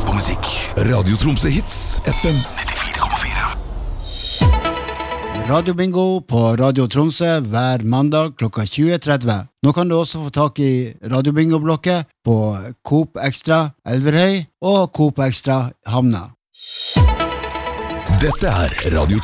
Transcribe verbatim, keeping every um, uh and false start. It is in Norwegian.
på musikk. Radio Tromsø Hits, F M nittifire komma fire. Radio Bingo på Radio Tromsø hver mandag klokka tjue tretti. Nå kan du også få tak i Radio Bingo-blokket på Coop Extra Elverhøy og Coop Extra Hamna. Dette er Radio